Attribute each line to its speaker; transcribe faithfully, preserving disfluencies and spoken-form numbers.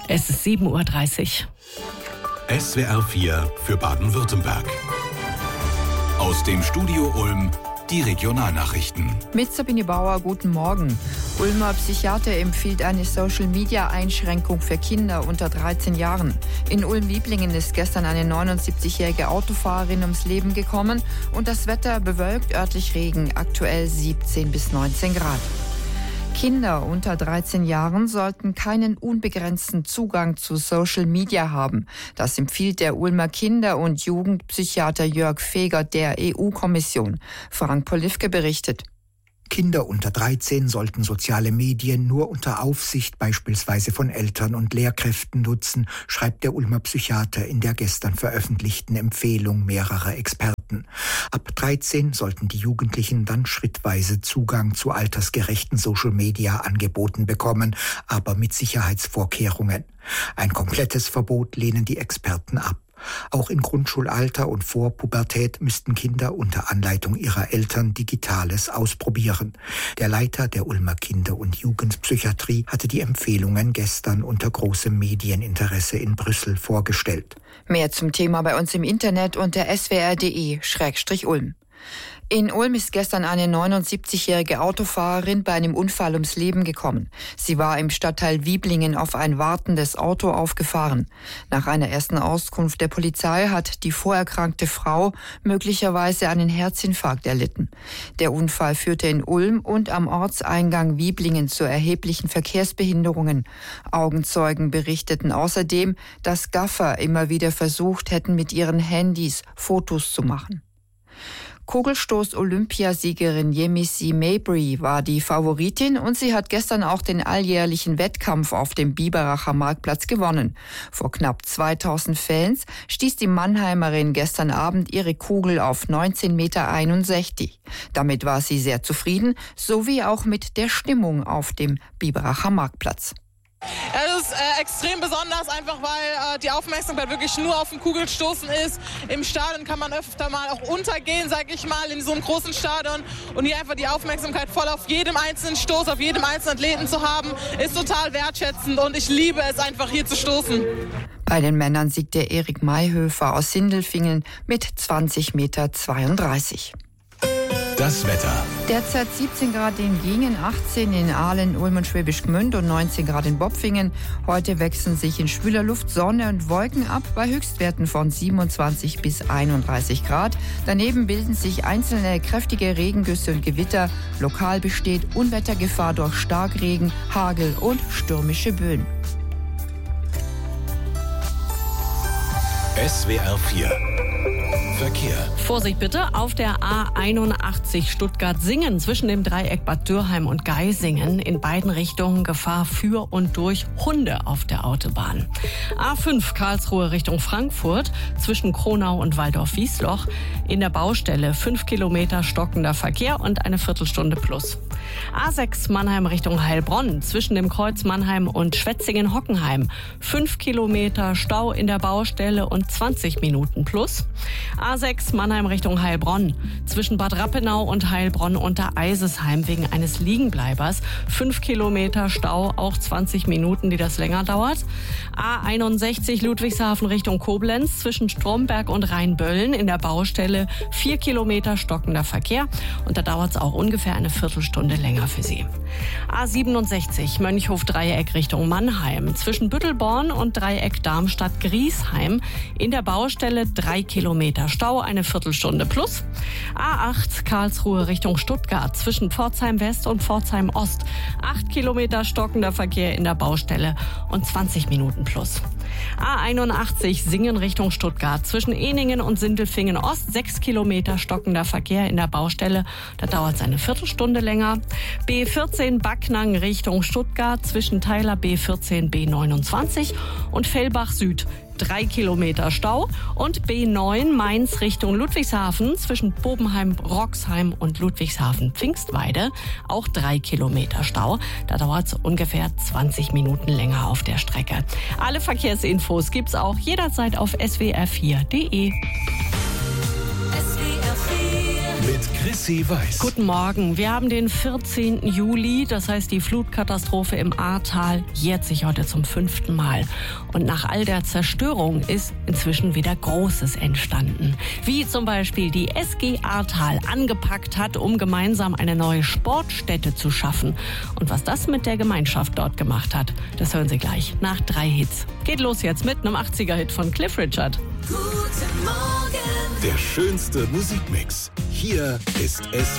Speaker 1: Es ist sieben Uhr dreißig.
Speaker 2: S W R vier für Baden-Württemberg. Aus dem Studio Ulm die Regionalnachrichten.
Speaker 3: Mit Sabine Bauer, guten Morgen. Ulmer Psychiater empfiehlt eine Social-Media-Einschränkung für Kinder unter dreizehn Jahren. In Ulm-Wieblingen ist gestern eine neunundsiebzigjährige Autofahrerin ums Leben gekommen und das Wetter bewölkt, örtlich Regen, aktuell siebzehn bis neunzehn Grad. Kinder unter dreizehn Jahren sollten keinen unbegrenzten Zugang zu Social Media haben. Das empfiehlt der Ulmer Kinder- und Jugendpsychiater Jörg Feger der E U-Kommission. Frank Polifke berichtet.
Speaker 4: Kinder unter dreizehn sollten soziale Medien nur unter Aufsicht beispielsweise von Eltern und Lehrkräften nutzen, schreibt der Ulmer Psychiater in der gestern veröffentlichten Empfehlung mehrerer Experten. Ab dreizehn sollten die Jugendlichen dann schrittweise Zugang zu altersgerechten Social-Media-Angeboten bekommen, aber mit Sicherheitsvorkehrungen. Ein komplettes Verbot lehnen die Experten ab. Auch in Grundschulalter und vor Pubertät müssten Kinder unter Anleitung ihrer Eltern Digitales ausprobieren. Der Leiter der Ulmer Kinder- und Jugendpsychiatrie hatte die Empfehlungen gestern unter großem Medieninteresse in Brüssel vorgestellt.
Speaker 3: Mehr zum Thema bei uns im Internet unter s w r punkt d e Schrägstrich Ulm. In Ulm ist gestern eine neunundsiebzigjährige Autofahrerin bei einem Unfall ums Leben gekommen. Sie war im Stadtteil Wieblingen auf ein wartendes Auto aufgefahren. Nach einer ersten Auskunft der Polizei hat die vorerkrankte Frau möglicherweise einen Herzinfarkt erlitten. Der Unfall führte in Ulm und am Ortseingang Wieblingen zu erheblichen Verkehrsbehinderungen. Augenzeugen berichteten außerdem, dass Gaffer immer wieder versucht hätten, mit ihren Handys Fotos zu machen. Kugelstoß-Olympiasiegerin Yemisi Mabry war die Favoritin und sie hat gestern auch den alljährlichen Wettkampf auf dem Biberacher Marktplatz gewonnen. Vor knapp zweitausend Fans stieß die Mannheimerin gestern Abend ihre Kugel auf neunzehn Komma einundsechzig Meter. Damit war sie sehr zufrieden, sowie auch mit der Stimmung auf dem Biberacher Marktplatz.
Speaker 5: Es ist äh, extrem besonders, einfach weil äh, die Aufmerksamkeit wirklich nur auf den Kugelstoßen ist. Im Stadion kann man öfter mal auch untergehen, sag ich mal, in so einem großen Stadion. Und hier einfach die Aufmerksamkeit voll auf jedem einzelnen Stoß, auf jedem einzelnen Athleten zu haben, ist total wertschätzend und ich liebe es einfach hier zu stoßen.
Speaker 3: Bei den Männern siegte Erik Mayhöfer aus Sindelfingen mit zwanzig Komma zweiunddreißig Meter.
Speaker 2: Das Wetter.
Speaker 3: Derzeit siebzehn Grad in Gingen, achtzehn in Aalen, Ulm und Schwäbisch Gmünd und neunzehn Grad in Bopfingen. Heute wechseln sich in schwüler Luft Sonne und Wolken ab bei Höchstwerten von siebenundzwanzig bis einunddreißig Grad. Daneben bilden sich einzelne kräftige Regengüsse und Gewitter. Lokal besteht Unwettergefahr durch Starkregen, Hagel und stürmische Böen.
Speaker 2: S W R vier Verkehr.
Speaker 1: Vorsicht bitte auf der A einundachtzig Stuttgart-Singen zwischen dem Dreieck Bad Dürheim und Geisingen. In beiden Richtungen Gefahr für und durch Hunde auf der Autobahn. A fünf Karlsruhe Richtung Frankfurt zwischen Kronau und Waldorf-Wiesloch. In der Baustelle fünf Kilometer stockender Verkehr und eine Viertelstunde plus. A sechs Mannheim Richtung Heilbronn zwischen dem Kreuz Mannheim und Schwetzingen-Hockenheim. fünf Kilometer Stau in der Baustelle und zwanzig Minuten plus. A sechs Mannheim Richtung Heilbronn zwischen Bad Rappenau und Heilbronn unter Eisesheim wegen eines Liegenbleibers. fünf Kilometer Stau, auch zwanzig Minuten, die das länger dauert. A einundsechzig Ludwigshafen Richtung Koblenz zwischen Stromberg und Rheinböllen in der Baustelle vier Kilometer stockender Verkehr und da dauert es auch ungefähr eine Viertelstunde länger für Sie. A siebenundsechzig Mönchhof-Dreieck Richtung Mannheim zwischen Büttelborn und Dreieck Darmstadt-Griesheim in der Baustelle drei Kilometer Stau, eine Viertelstunde plus. A acht Karlsruhe Richtung Stuttgart zwischen Pforzheim West und Pforzheim Ost. acht Kilometer stockender Verkehr in der Baustelle und zwanzig Minuten plus. A einundachtzig Singen Richtung Stuttgart zwischen Ehningen und Sindelfingen Ost. sechs Kilometer stockender Verkehr in der Baustelle. Da dauert es eine Viertelstunde länger. B vierzehn Backnang Richtung Stuttgart zwischen Teiler B vierzehn B neunundzwanzig und Fellbach Süd. drei Kilometer Stau und B neun Mainz Richtung Ludwigshafen zwischen Bobenheim, Roxheim und Ludwigshafen-Pfingstweide. Auch drei Kilometer Stau. Da dauert es ungefähr zwanzig Minuten länger auf der Strecke. Alle Verkehrsinfos gibt's auch jederzeit auf s w r vier punkt d e.
Speaker 2: Mit Chrissy Weiß.
Speaker 1: Guten Morgen. Wir haben den vierzehnten Juli, das heißt die Flutkatastrophe im Ahrtal jährt sich heute zum fünften Mal. Und nach all der Zerstörung ist inzwischen wieder Großes entstanden. Wie zum Beispiel die S G Ahrtal angepackt hat, um gemeinsam eine neue Sportstätte zu schaffen. Und was das mit der Gemeinschaft dort gemacht hat, das hören Sie gleich nach drei Hits. Geht los jetzt mit einem achtziger-Hit von Cliff Richard.
Speaker 2: Guten Morgen. Der schönste Musikmix. Hier ist S